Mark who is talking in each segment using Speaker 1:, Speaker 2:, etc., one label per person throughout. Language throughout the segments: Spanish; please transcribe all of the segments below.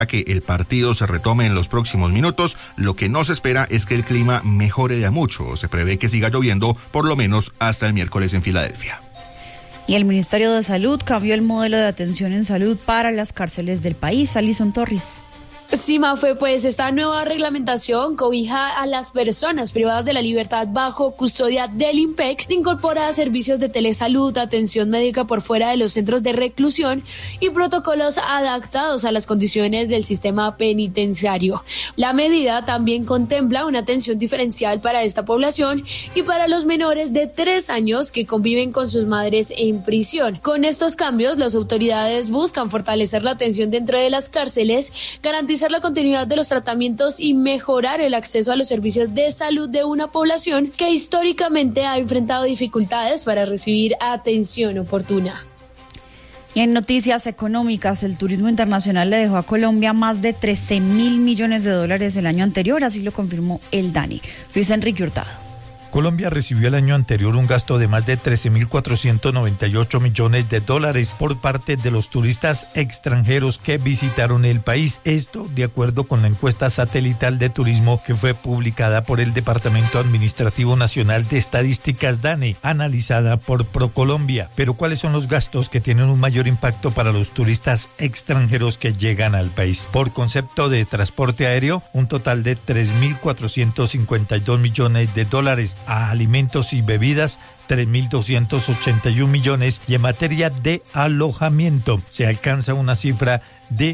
Speaker 1: que el partido se retome en los próximos minutos. Lo que no se espera es que el clima mejore de a mucho. Se prevé que siga lloviendo por lo menos hasta el miércoles en Filadelfia.
Speaker 2: Y el Ministerio de Salud cambió el modelo de atención en salud para las cárceles del país. Alison Torres.
Speaker 3: Sí, Mafe, pues esta nueva reglamentación cobija a las personas privadas de la libertad bajo custodia del INPEC, incorpora servicios de telesalud, atención médica por fuera de los centros de reclusión y protocolos adaptados a las condiciones del sistema penitenciario. La medida también contempla una atención diferencial para esta población y para los menores de 3 años que conviven con sus madres en prisión. Con estos cambios, las autoridades buscan fortalecer la atención dentro de las cárceles, garantizar la continuidad de los tratamientos y mejorar el acceso a los servicios de salud de una población que históricamente ha enfrentado dificultades para recibir atención oportuna.
Speaker 2: Y en noticias económicas, el turismo internacional le dejó a Colombia más de 13.000 millones de dólares el año anterior, así lo confirmó el DANE. Luis Enrique Hurtado.
Speaker 4: Colombia recibió el año anterior un gasto de más de 13.498 millones de dólares por parte de los turistas extranjeros que visitaron el país. Esto de acuerdo con la encuesta satelital de turismo que fue publicada por el Departamento Administrativo Nacional de Estadísticas DANE, analizada por ProColombia. Pero ¿cuáles son los gastos que tienen un mayor impacto para los turistas extranjeros que llegan al país? Por concepto de transporte aéreo, un total de 3.452 millones de dólares. A alimentos y bebidas, 3.281 millones, y en materia de alojamiento se alcanza una cifra de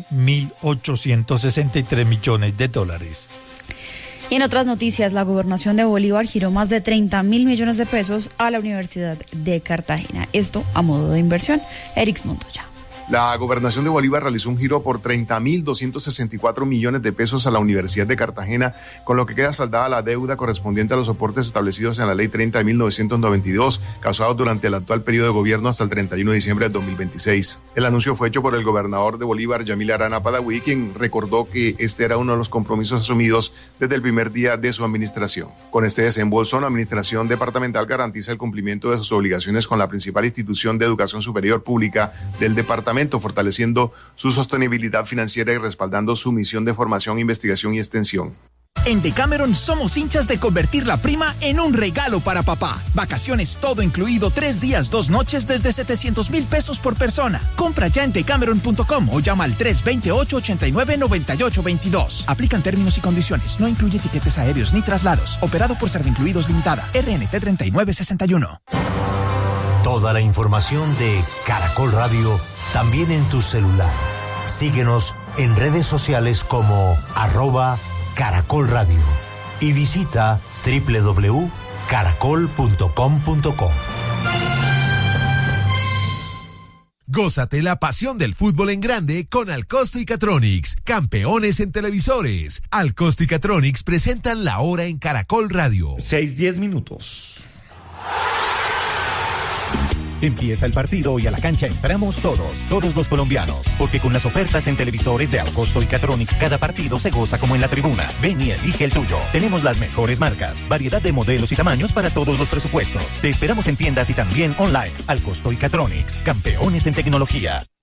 Speaker 4: 1.863 millones de dólares.
Speaker 2: Y en otras noticias, la gobernación de Bolívar giró más de 30.000 millones de pesos a la Universidad de Cartagena. Esto a modo de inversión. Erix Montoya.
Speaker 5: La gobernación de Bolívar realizó un giro por 30.264 millones de pesos a la Universidad de Cartagena, con lo que queda saldada la deuda correspondiente a los soportes establecidos en la Ley 30 de 1992, causados durante el actual periodo de gobierno hasta el 31 de diciembre del 2026. El anuncio fue hecho por el gobernador de Bolívar, Yamil Arana Padaví, quien recordó que este era uno de los compromisos asumidos desde el primer día de su administración. Con este desembolso, la administración departamental garantiza el cumplimiento de sus obligaciones con la principal institución de educación superior pública del departamento, fortaleciendo su sostenibilidad financiera y respaldando su misión de formación, investigación y extensión.
Speaker 6: En Decameron somos hinchas de convertir la prima en un regalo para papá. Vacaciones todo incluido, 3 días, 2 noches desde 700,000 pesos por persona. Compra ya en decameron.com o llama al 328-89-9822. Aplican términos y condiciones. No incluye tiquetes aéreos ni traslados. Operado por Servincluidos Limitada. RNT 3961.
Speaker 7: Toda la información de Caracol Radio también en tu celular. Síguenos en redes sociales como @Caracol Radio y visita www.caracol.com.co.
Speaker 8: Gózate la pasión del fútbol en grande con Alcosto y Catronics, campeones en televisores. Alcosto y Catronics presentan la hora en Caracol Radio.
Speaker 9: 6:10. Empieza el partido y a la cancha entramos todos los colombianos, porque con las ofertas en televisores de Alcosto y Catronics cada partido se goza como en la tribuna. Ven y elige el tuyo. Tenemos las mejores marcas, variedad de modelos y tamaños para todos los presupuestos. Te esperamos en tiendas y también online. Alcosto y Catronics, campeones en tecnología.